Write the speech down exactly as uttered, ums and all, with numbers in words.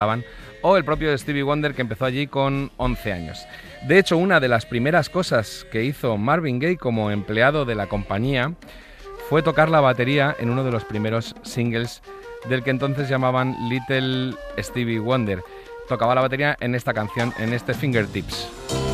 o el propio Stevie Wonder, que empezó allí con once años. De hecho, una de las primeras cosas que hizo Marvin Gaye como empleado de la compañía fue tocar la batería en uno de los primeros singles del que entonces llamaban Little Stevie Wonder. Tocaba la batería en esta canción, en este Fingertips.